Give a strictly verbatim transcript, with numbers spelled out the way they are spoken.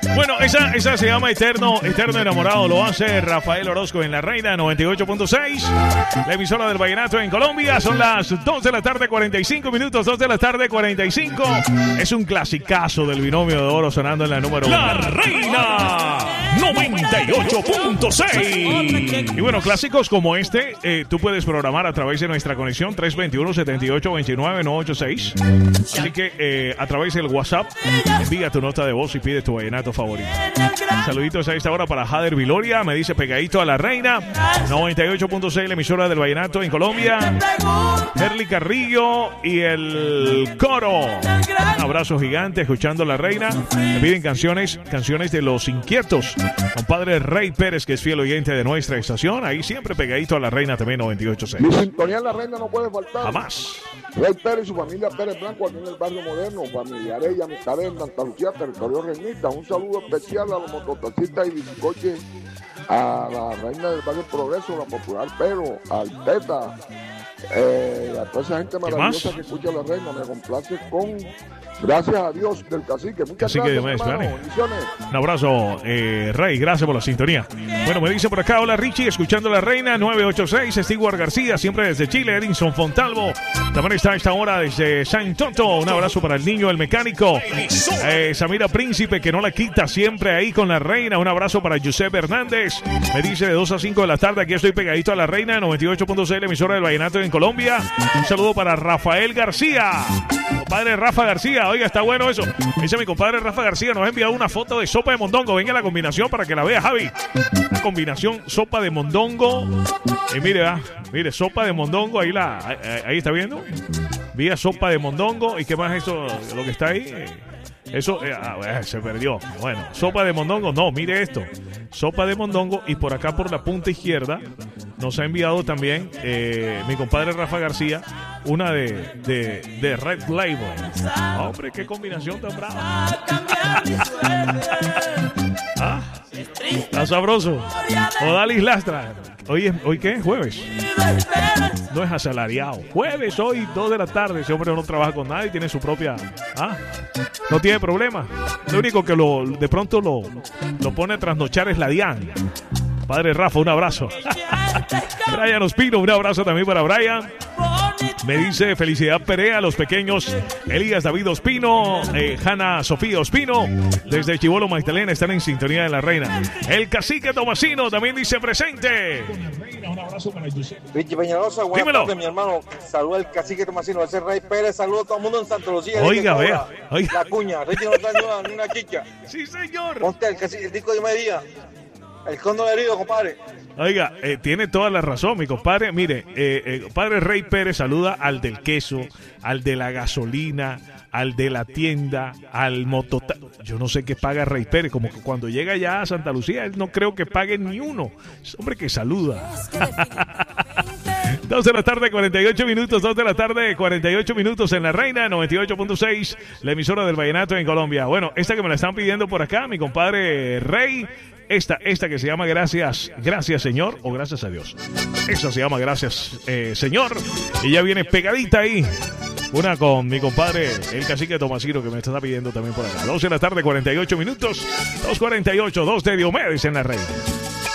Bueno, esa, esa se llama Eterno, Eterno Enamorado. Lo hace Rafael Orozco en La Reina noventa y ocho punto seis. La emisora del vallenato en Colombia. Son las dos de la tarde, cuarenta y cinco minutos. dos de la tarde, cuarenta y cinco. Es un clasicazo del binomio de oro sonando en la número uno. La Reina noventa y ocho punto seis. Y bueno, clásicos como este, eh, tú puedes programar a través de nuestra conexión tres dos uno, siete ocho dos nueve, nueve ocho seis. Así que eh, a través del WhatsApp envía tu nota de voz y pide tu vallenato favorito. Saluditos a esta hora para Jader Viloria, me dice pegadito a La Reina noventa y ocho punto seis, la emisora del vallenato en Colombia. Herly Carrillo y el coro. Un abrazo gigante escuchando La Reina. Me piden canciones, canciones de Los Inquietos. Compadre Rey Pérez, que es fiel oyente de nuestra estación, ahí siempre pegadito a La Reina también noventa y ocho punto seis. Mi sintonía en La Reina no puede faltar. Jamás. Rey Pérez y su familia Pérez Blanco aquí en el barrio moderno, familiares y amistades en Santa Lucía, territorio Reñita. Un saludo especial a los mototaxistas y bicicoches, a la reina del barrio Progreso, la popular Pero, al Teta, eh, a toda esa gente maravillosa que escucha La Reina. Me complace con gracias a Dios del cacique. Muchas Cacique gracias, de hermano. Bendiciones. Un abrazo, eh, Rey, gracias por la sintonía. Bueno, me dice por acá, hola Richie, escuchando La Reina nueve ocho seis, Stewart García, siempre desde Chile, Edinson Fontalvo, también está a esta hora desde San Tonto, un abrazo para el niño, el mecánico, eh, Samira Príncipe, que no la quita, siempre ahí con La Reina, un abrazo para Giuseppe Hernández, me dice de dos a cinco de la tarde, aquí estoy pegadito a La Reina, noventa y ocho punto seis, la emisora del vallenato en Colombia, un saludo para Rafael García, compadre Rafa García, oiga, está bueno eso. Dice mi compadre Rafa García, nos ha enviado una foto de sopa de mondongo. Venga la combinación para que la vea, Javi. La combinación sopa de mondongo. Y mire, ah, mire, sopa de mondongo. Ahí la, ahí, ahí está viendo. Vía sopa de mondongo. ¿Y qué más es eso? Lo que está ahí. Eso eh, ah, se perdió. Bueno, sopa de mondongo. No, mire esto. Sopa de mondongo. Y por acá, por la punta izquierda, nos ha enviado también eh, mi compadre Rafa García una de, de, de Red Label. Hombre, qué combinación tan brava. ¿Ah? Está sabroso. Odalis Lastra. Hoy, es, ¿Hoy qué es? Jueves. No es asalariado. Jueves, hoy, dos de la tarde. Ese hombre no trabaja con nadie, tiene su propia... ¿Ah? No tiene problema. Lo único que lo, de pronto lo, lo pone a trasnochar es la Dian. Padre Rafa, un abrazo. Brian Ospino, un abrazo también para Brian. Me dice Felicidad Perea, los pequeños Elías David Ospino, eh, Hanna Sofía Ospino, desde Chibolo Magdalena están en sintonía de La Reina. El cacique Tomasino también dice presente. Un abrazo para Richie Peñalosa, buenas Dímelo. tardes, mi hermano. Saluda al cacique Tomasino, ese Rey Pérez, saluda a todo el mundo en Santa Lucía. Oiga, vea, oiga. La cuña, Richie no está ayudando ni una chicha. Sí, señor. Ponte el, cacique, el disco de Medida. El cóndor herido, compadre. Oiga, eh, tiene toda la razón, mi compadre. Mire, eh, eh, compadre Rey Pérez saluda al del queso, al de la gasolina, al de la tienda, al motota... Yo no sé qué paga Rey Pérez, como que cuando llega ya a Santa Lucía, él no creo que pague ni uno. Es hombre que saluda. dos de la tarde, cuarenta y ocho minutos, dos de la tarde, cuarenta y ocho minutos en La Reina, noventa y ocho punto seis, la emisora del vallenato en Colombia. Bueno, esta que me la están pidiendo por acá, mi compadre Rey, esta, esta que se llama Gracias, Gracias Señor, o Gracias a Dios. Esta se llama Gracias eh, Señor, y ya viene pegadita ahí. Una con mi compadre, el cacique Tomasino, que me está pidiendo también por acá. dos de la tarde, cuarenta y ocho minutos, dos cuarenta y ocho, dos de Diomedes en La Reina.